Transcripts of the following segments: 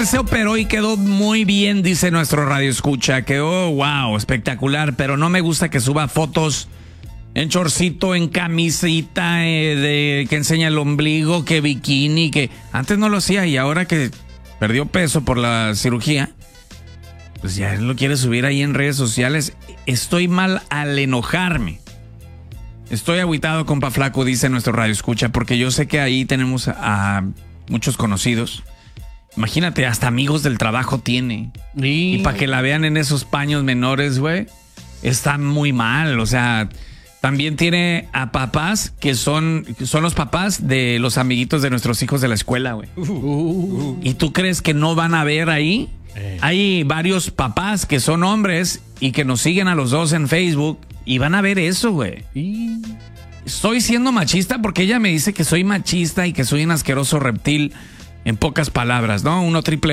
Se operó y quedó muy bien, dice nuestro radio escucha. Quedó, wow, espectacular, pero no me gusta que suba fotos en chorcito, en camisita, que enseña el ombligo, que bikini, que antes no lo hacía y ahora que perdió peso por la cirugía, pues ya lo quiere subir ahí en redes sociales. Estoy mal al enojarme. Estoy agüitado, compa flaco, dice nuestro radio escucha, porque yo sé que ahí tenemos a muchos conocidos. Imagínate, hasta amigos del trabajo tiene. Y para que la vean en esos paños menores, güey, está muy mal. O sea, también tiene a papás que son los papás de los amiguitos de nuestros hijos de la escuela, güey. ¿Y tú crees que no van a ver ahí? Hay varios papás que son hombres y que nos siguen a los dos en Facebook y van a ver eso, güey. Estoy siendo machista porque ella me dice que soy machista y que soy un asqueroso reptil. En pocas palabras, ¿no?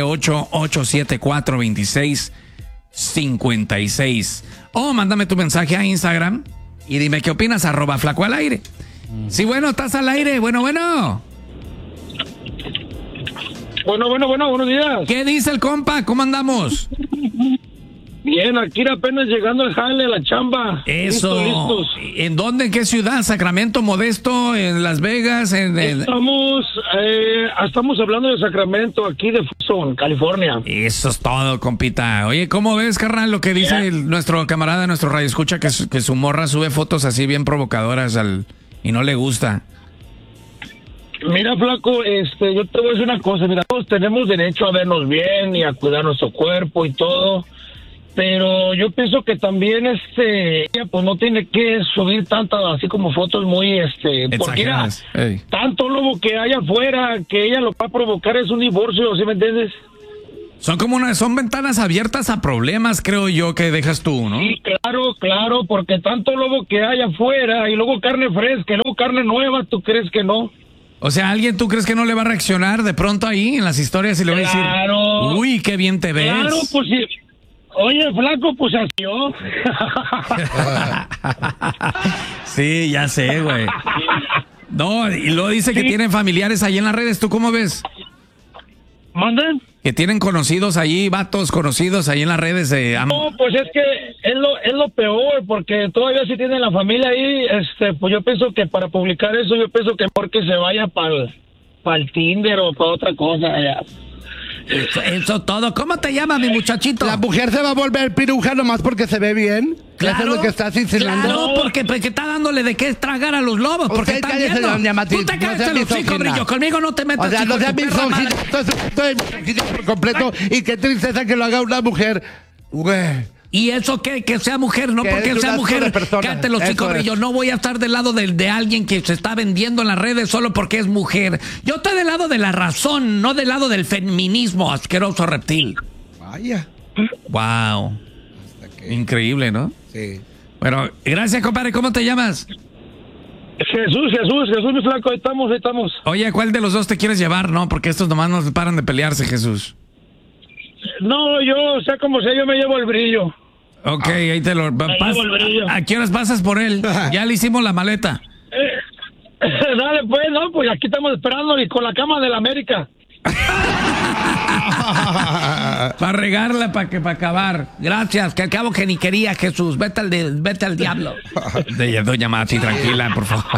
1-888-874-2656. O mándame tu mensaje a Instagram y dime qué opinas, @flaco al aire. Sí, bueno, estás al aire. Bueno. Bueno, buenos días. ¿Qué dice el compa? ¿Cómo andamos? Bien, aquí apenas llegando al jale, a la chamba. Eso. Listos. ¿En dónde? ¿En qué ciudad? ¿Sacramento, Modesto, en Las Vegas? Estamos hablando de Sacramento, aquí de Tucson, California. Eso es todo, compita. Oye, ¿cómo ves, carnal, lo que dice nuestro camarada, nuestro radioescucha, que su morra sube fotos así bien provocadoras y no le gusta? Mira, flaco, yo te voy a decir una cosa. Mira, todos tenemos derecho a vernos bien y a cuidar nuestro cuerpo y todo. Pero yo pienso que también ella pues no tiene que subir tantas así como fotos muy porque mira, tanto lobo que hay afuera que ella lo va a provocar es un divorcio, ¿sí me entiendes? Son ventanas abiertas a problemas, creo yo, que dejas tú, ¿no? Sí, claro, porque tanto lobo que hay afuera y luego carne fresca, y luego carne nueva, ¿tú crees que no? O sea, ¿tú crees que no le va a reaccionar de pronto ahí en las historias y le va a decir, uy, qué bien te ves? Claro, pues sí. Oye, flaco, pues así yo. Sí, ya sé, güey. No, y luego dice que tienen familiares ahí en las redes. ¿Tú cómo ves? ¿Manden? Que tienen conocidos ahí, vatos conocidos ahí en las redes. No, pues es que es lo peor, porque todavía si tienen la familia ahí, pues yo pienso que para publicar eso, yo pienso que mejor que se vaya para el Tinder o para otra cosa allá. Eso todo. ¿Cómo te llamas, mi muchachito? La mujer se va a volver piruja nomás porque se ve bien. Claro, eso es lo que estás insinuando. Claro, porque está dándole de qué tragar a los lobos. Porque está viendo. Tú te caes los cinco brillos. Conmigo no te metas. O sea, no seas misógino. Estoy por completo. Y qué tristeza que lo haga una mujer. Güey. ¿Y eso qué? Que sea mujer, no porque sea mujer. Cállate los cinco brillos. No voy a estar del lado de alguien que se está vendiendo en las redes solo porque es mujer. Yo estoy del lado de la razón, no del lado del feminismo, asqueroso reptil. Vaya. Wow. Increíble, ¿no? Sí. Bueno, gracias, compadre. ¿Cómo te llamas? Jesús, mi flaco, ahí estamos. Oye, ¿cuál de los dos te quieres llevar? No, porque estos nomás no paran de pelearse, Jesús. No, yo, sea como sea, yo me llevo el brillo. Ok, ahí te lo... ¿A qué horas pasas por él? Ya le hicimos la maleta. Dale, pues, no, pues aquí estamos esperando y con la cama de la América. Para regarla, para acabar. Gracias, que al cabo que ni quería, Jesús. Vete al diablo. Doña Mati, tranquila, por favor.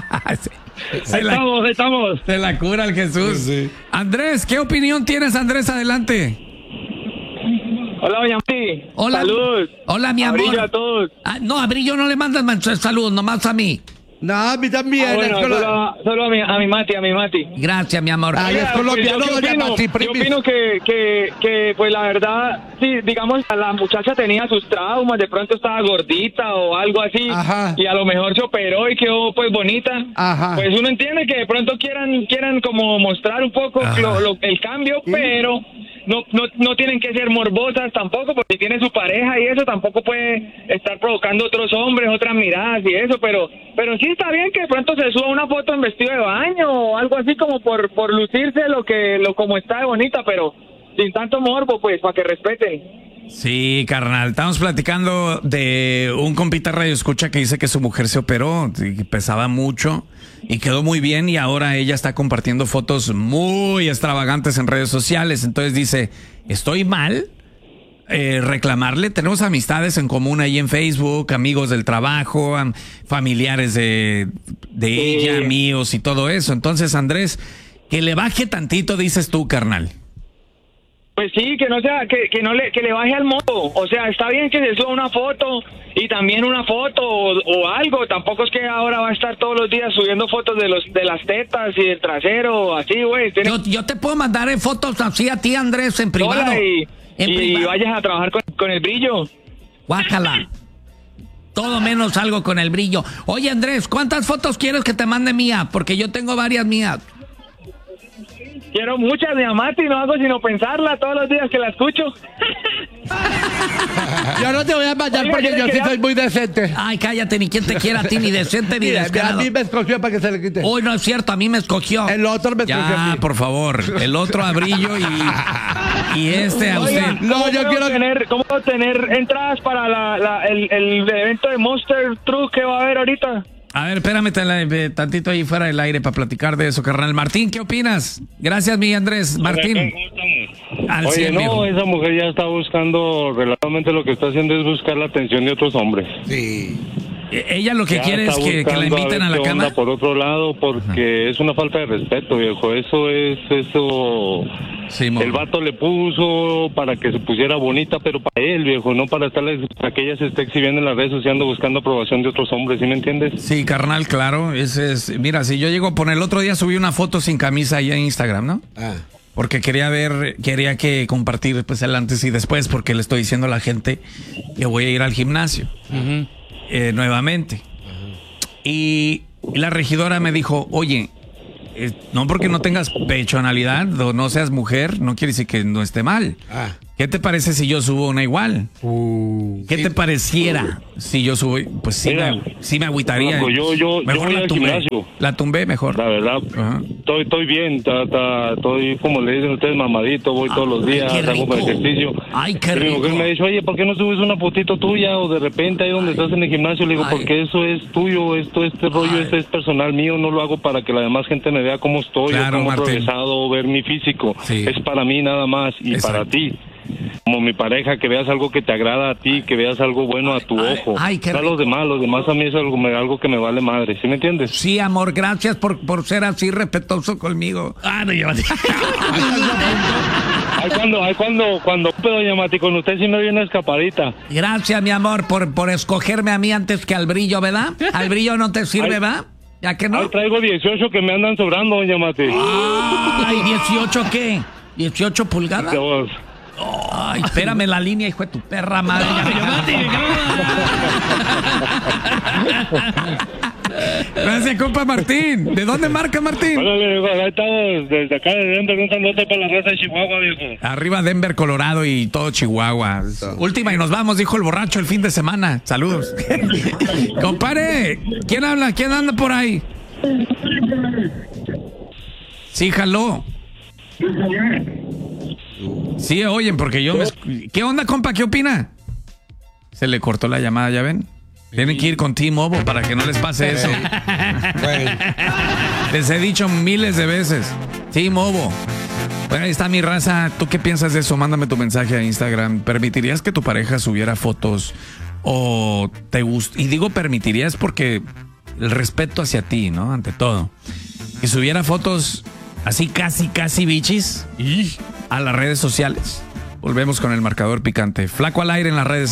Ahí estamos. Se la cura el Jesús. Sí. Andrés, ¿qué opinión tienes, Andrés? Adelante. Hola, doña Mati. Hola. Salud. Hola, mi amor. A Brillo a todos. No, a Brillo no le mandas salud, nomás a mí. No, a mí también. Bueno, solo a mi Mati. Gracias, mi amor. Ay, es colombiano, doña Mati. Yo opino que, pues la verdad, sí, digamos, la muchacha tenía sus traumas, de pronto estaba gordita o algo así. Ajá. Y a lo mejor se operó y quedó pues bonita. Ajá. Pues uno entiende que de pronto quieran como mostrar un poco el cambio, pero no tienen que ser morbosas tampoco, porque si tiene su pareja y eso, tampoco puede estar provocando otros hombres, otras miradas y eso, pero sí está bien que de pronto se suba una foto en vestido de baño o algo así como por lucirse como está de bonita, pero sin tanto morbo, pues, para que respeten. Sí, carnal. Estamos platicando de un compita radio escucha que dice que su mujer se operó, que pesaba mucho y quedó muy bien, y ahora ella está compartiendo fotos muy extravagantes en redes sociales. Entonces dice, ¿estoy mal? Reclamarle. Tenemos amistades en común ahí en Facebook, amigos del trabajo, familiares de ella, míos y todo eso. Entonces, Andrés, que le baje tantito, dices tú, carnal. Pues sí, que no sea, que le baje al modo. O sea, está bien que se suba una foto y también una foto o algo. Tampoco es que ahora va a estar todos los días subiendo fotos de las tetas y del trasero, así, güey. Yo te puedo mandar fotos así a ti, Andrés, en privado. Y vayas a trabajar con el brillo. Guácala. Todo menos algo con el brillo. Oye, Andrés, ¿cuántas fotos quieres que te mande mía? Porque yo tengo varias mías. Quiero muchas, mi amati, no hago sino pensarla todos los días que la escucho. Yo no te voy a mandar porque yo sí soy muy decente. Ay, cállate, ni quien te quiera a ti, ni decente ni descarado. A mí me escogió para que se le quite. Uy, no es cierto, a mí me escogió. El otro me escogió a mí. Por favor, el otro a Brillo y este a usted. No, yo quiero ¿Cómo puedo tener entradas para el evento de Monster Truck que va a haber ahorita? A ver, espérame tantito ahí fuera del aire para platicar de eso, carnal. Martín, ¿qué opinas? Gracias, mi Andrés. Martín. Oye, no, esa mujer ya está buscando, relativamente lo que está haciendo es buscar la atención de otros hombres. Sí. Ella lo que quiere es que la inviten a la cama. Por otro lado, porque es una falta de respeto, viejo. Eso. Sí, el vato le puso para que se pusiera bonita, pero para él, viejo, no para para que ella se esté exhibiendo en las redes sociales buscando aprobación de otros hombres, ¿sí me entiendes? Sí, carnal, claro. Mira, si yo llego a poner, el otro día subí una foto sin camisa ahí en Instagram, ¿no? Porque quería que compartir pues el antes y después, porque le estoy diciendo a la gente que voy a ir al gimnasio nuevamente. Y la regidora me dijo, oye, no porque no tengas pechonalidad o no seas mujer, no quiere decir que no esté mal. ¿Qué te parece si yo subo una igual? ¿Qué te pareciera si yo subo? Pues sí, sí me agüitaría. Yo mejor voy la al tumbé. gimnasio. La tumbé mejor. La verdad, estoy bien, estoy como le dicen ustedes, mamadito, voy todos los días, hago ejercicio. Ay, qué rico. Mi mujer me dice, oye, ¿por qué no subes una fotito tuya? O de repente ahí donde estás en el gimnasio, le digo, porque eso es tuyo, este rollo es personal mío, no lo hago para que la demás gente me vea cómo estoy, o cómo he progresado, ver mi físico. Sí. Es para mí nada más y para ti. Como mi pareja, que veas algo que te agrada a ti, que veas algo bueno a tu ojo. No a los demás a mí es algo que me vale madre, ¿sí me entiendes? Sí, amor, gracias por ser así respetuoso conmigo. No, llévate. Cuando doña Mati, con usted sí me dio una escapadita. Gracias, mi amor, por escogerme a mí antes que al brillo, ¿verdad? Al brillo no te sirve, ¿verdad? ¿Ya que no? Ahí traigo 18 que me andan sobrando, doña Mati. Ay, ¿18 qué? ¿18 pulgadas? Ay, espérame la línea, hijo de tu perra madre. Gracias, compa Martín. ¿De dónde marca, Martín? Hola, viejo, ahí estamos desde acá de Denver, un saludo para la raza de Chihuahua, viejo. Arriba Denver, Colorado y todo Chihuahua. Última y nos vamos, dijo el borracho el fin de semana. Saludos. Compadre, ¿quién habla? ¿Quién anda por ahí? Sí, jaló. Sí, oyen, porque yo ¿Qué onda, compa? ¿Qué opina? Se le cortó la llamada, ¿ya ven? Tienen que ir con T-Mobile para que no les pase eso. Les he dicho miles de veces. T-Mobile. Bueno, ahí está mi raza. ¿Tú qué piensas de eso? Mándame tu mensaje a Instagram. ¿Permitirías que tu pareja subiera fotos? ¿O te gusta? Y digo permitirías porque el respeto hacia ti, ¿no? Ante todo. Que subiera fotos así casi bichis a las redes sociales. Volvemos con el marcador picante. Flaco al aire en las redes.